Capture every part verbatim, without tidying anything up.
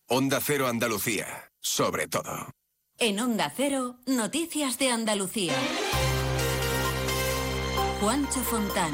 Onda Cero Andalucía, sobre todo. En Onda Cero, noticias de Andalucía. Juancho Fontán.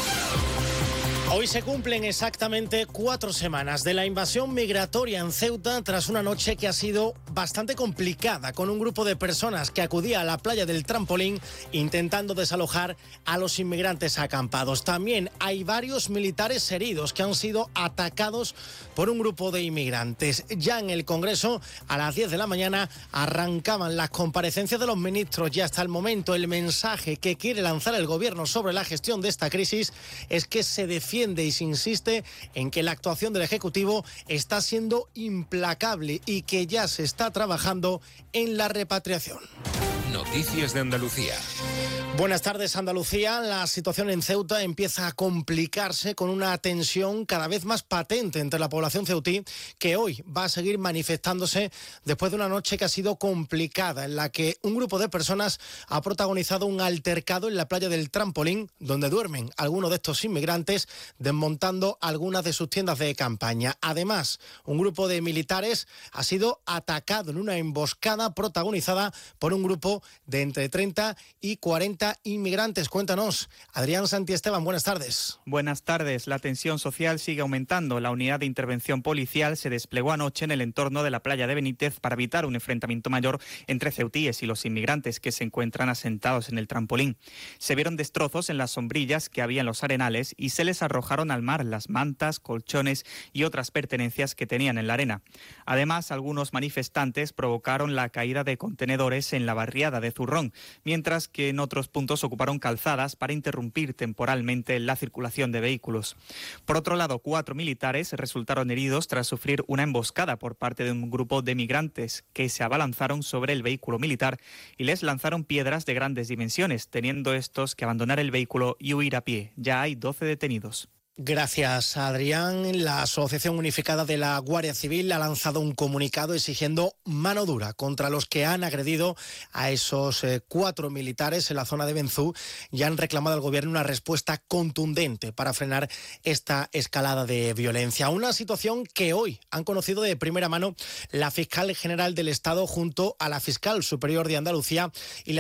Hoy se cumplen exactamente cuatro semanas de la invasión migratoria en Ceuta tras una noche que ha sido bastante complicada, con un grupo de personas que acudía a la playa del Trampolín intentando desalojar a los inmigrantes acampados. También hay varios militares heridos que han sido atacados por un grupo de inmigrantes. Ya en el Congreso, a las diez de la mañana, arrancaban las comparecencias de los ministros y hasta el momento el mensaje que quiere lanzar el Gobierno sobre la gestión de esta crisis es que se defiende y se insiste en que la actuación del Ejecutivo está siendo implacable y que ya se está trabajando en la repatriación. Noticias de Andalucía. Buenas tardes, Andalucía. La situación en Ceuta empieza a complicarse con una tensión cada vez más patente entre la población ceutí, que hoy va a seguir manifestándose después de una noche que ha sido complicada, en la que un grupo de personas ha protagonizado un altercado en la playa del Trampolín, donde duermen algunos de estos inmigrantes, desmontando algunas de sus tiendas de campaña. Además, un grupo de militares ha sido atacado en una emboscada protagonizada por un grupo de entre treinta y cuarenta inmigrantes. Cuéntanos, Adrián Santiesteban, buenas tardes. Buenas tardes. La tensión social sigue aumentando. La unidad de intervención policial se desplegó anoche en el entorno de la playa de Benítez para evitar un enfrentamiento mayor entre ceutíes y los inmigrantes que se encuentran asentados en el Trampolín. Se vieron destrozos en las sombrillas que había en los arenales y se les arrojaron al mar las mantas, colchones y otras pertenencias que tenían en la arena. Además, algunos manifestantes provocaron la caída de contenedores en la barriada de Zurrón, mientras que en otros puntos ocuparon calzadas para interrumpir temporalmente la circulación de vehículos. Por otro lado, cuatro militares resultaron heridos tras sufrir una emboscada por parte de un grupo de migrantes que se abalanzaron sobre el vehículo militar y les lanzaron piedras de grandes dimensiones, teniendo estos que abandonar el vehículo y huir a pie. Ya hay doce detenidos. Gracias, Adrián. La Asociación Unificada de la Guardia Civil ha lanzado un comunicado exigiendo mano dura contra los que han agredido a esos eh, cuatro militares en la zona de Benzú y han reclamado al Gobierno una respuesta contundente para frenar esta escalada de violencia. Una situación que hoy han conocido de primera mano la Fiscal General del Estado junto a la Fiscal Superior de Andalucía y la